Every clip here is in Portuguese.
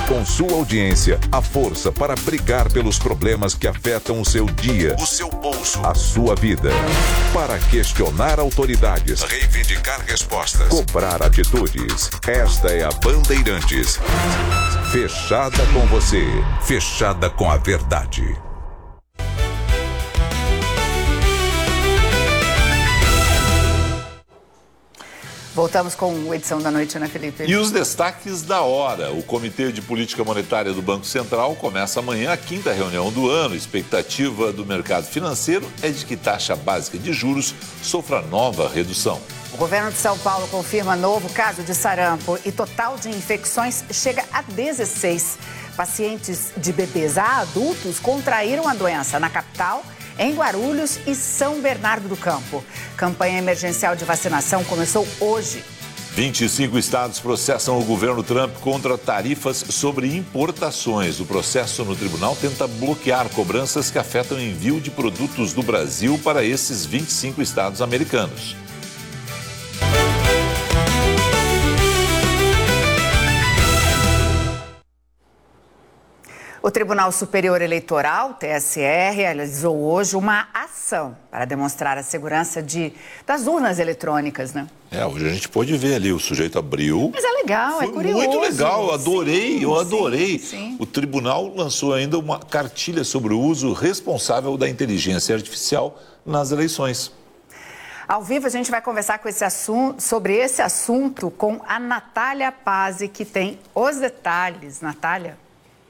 com sua audiência, a força para brigar pelos problemas que afetam o seu dia, o seu bolso, a sua vida. Para questionar autoridades, reivindicar respostas, cobrar atitudes. Esta é a Bandeirantes. Fechada com você, fechada com a verdade. Voltamos com a edição da noite, né, Felipe? E os destaques da hora. O Comitê de Política Monetária do Banco Central começa amanhã a 5ª reunião do ano. A expectativa do mercado financeiro é de que taxa básica de juros sofra nova redução. O governo de São Paulo confirma novo caso de sarampo e total de infecções chega a 16. Pacientes de bebês a adultos contraíram a doença na capital, em Guarulhos e São Bernardo do Campo. Campanha emergencial de vacinação começou hoje. 25 estados processam o governo Trump contra tarifas sobre importações. O processo no tribunal tenta bloquear cobranças que afetam o envio de produtos do Brasil para esses 25 estados americanos. O Tribunal Superior Eleitoral, TSE, realizou hoje uma ação para demonstrar a segurança das urnas eletrônicas, né? Hoje a gente pôde ver ali, o sujeito abriu. Mas é legal, é curioso. Muito legal, eu adorei. Sim. O tribunal lançou ainda uma cartilha sobre o uso responsável da inteligência artificial nas eleições. Ao vivo a gente vai conversar sobre esse assunto com a Natália Pazzi, que tem os detalhes. Natália?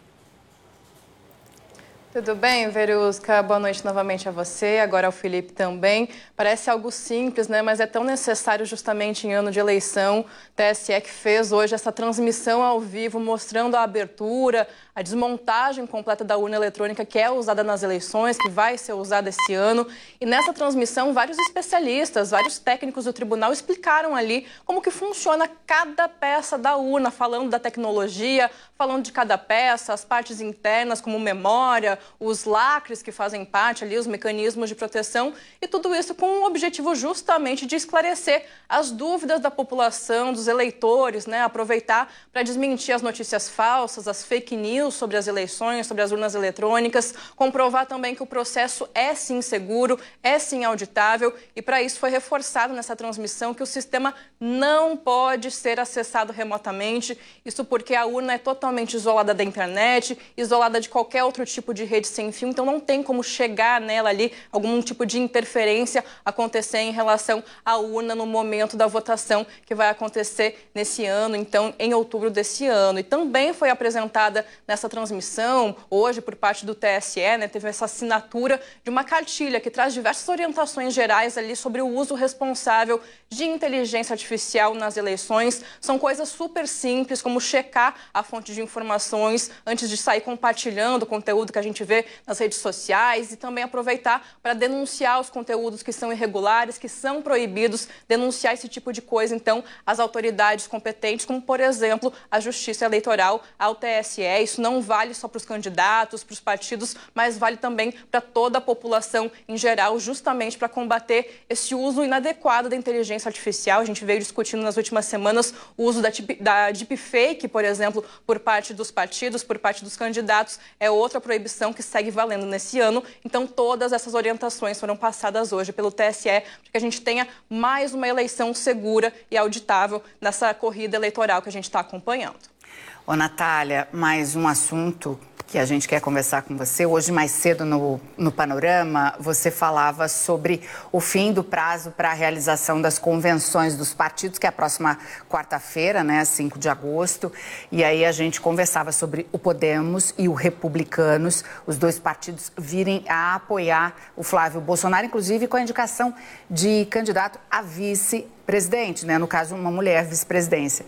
Tudo bem, Verusca? Boa noite novamente a você, agora ao Felipe também. Parece algo simples, né? Mas é tão necessário justamente em ano de eleição. TSE que fez hoje essa transmissão ao vivo, mostrando a abertura, a desmontagem completa da urna eletrônica que é usada nas eleições, que vai ser usada esse ano. E nessa transmissão, vários especialistas, vários técnicos do tribunal explicaram ali como que funciona cada peça da urna, falando da tecnologia, falando de cada peça, as partes internas como memória, os lacres que fazem parte ali, os mecanismos de proteção, e tudo isso com o objetivo justamente de esclarecer as dúvidas da população, dos eleitores, né? Aproveitar para desmentir as notícias falsas, as fake news sobre as eleições, sobre as urnas eletrônicas, comprovar também que o processo é sim seguro, é sim auditável, e para isso foi reforçado nessa transmissão que o sistema não pode ser acessado remotamente, isso porque a urna é totalmente isolada da internet, isolada de qualquer outro tipo de rede sem fio, então não tem como chegar nela ali, algum tipo de interferência acontecer em relação à urna no momento da votação que vai acontecer nesse ano, então em outubro desse ano. E também foi apresentada nessa transmissão, hoje por parte do TSE, né, teve essa assinatura de uma cartilha que traz diversas orientações gerais ali sobre o uso responsável de inteligência artificial nas eleições. São coisas super simples, como checar a fonte de informações antes de sair compartilhando o conteúdo que a gente vê nas redes sociais e também aproveitar para denunciar os conteúdos que são irregulares, que são proibidos, denunciar esse tipo de coisa, então, às autoridades competentes, como, por exemplo, a Justiça Eleitoral, ao TSE. Isso não vale só para os candidatos, para os partidos, mas vale também para toda a população em geral, justamente para combater esse uso inadequado da inteligência artificial. A gente veio discutindo nas últimas semanas o uso da deepfake, por exemplo, por parte dos partidos, por parte dos candidatos, é outra proibição que segue valendo nesse ano. Então, todas essas orientações foram passadas hoje pelo TSE para que a gente tenha mais uma eleição segura e auditável nessa corrida eleitoral que a gente está acompanhando. Ô, Natália, mais um assunto que a gente quer conversar com você. Hoje, mais cedo no Panorama, você falava sobre o fim do prazo para a realização das convenções dos partidos, que é a próxima quarta-feira, né, 5 de agosto. E aí a gente conversava sobre o Podemos e o Republicanos, os dois partidos virem a apoiar o Flávio Bolsonaro, inclusive com a indicação de candidato a vice-presidente, né? No caso, uma mulher vice-presidência.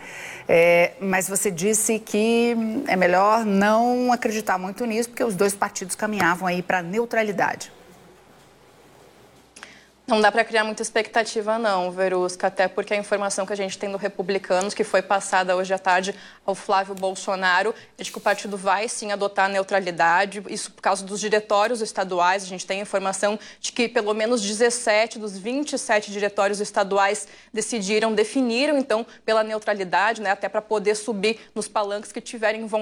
Mas você disse que é melhor não acreditar muito nisso, porque os dois partidos caminhavam aí para a neutralidade. Não dá para criar muita expectativa não, Verusca, até porque a informação que a gente tem do Republicanos, que foi passada hoje à tarde ao Flávio Bolsonaro, é de que o partido vai sim adotar a neutralidade, isso por causa dos diretórios estaduais. A gente tem a informação de que pelo menos 17 dos 27 diretórios estaduais definiram então pela neutralidade, né, até para poder subir nos palanques que tiverem vontade